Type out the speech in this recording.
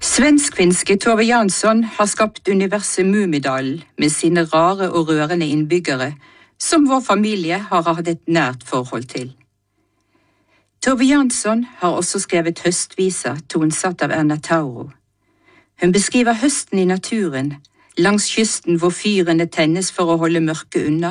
Svensk-finske Tove Jansson har skapt universet Mummidalen med sine rare og rørende innbyggere, som vår familie har hatt et nært forhold til. Tove Jansson har også skrevet høstviser tonsatt av Erna Tauro. Hun beskriver høsten i naturen, langs kysten hvor fyrene tennes for å holde mørket unna,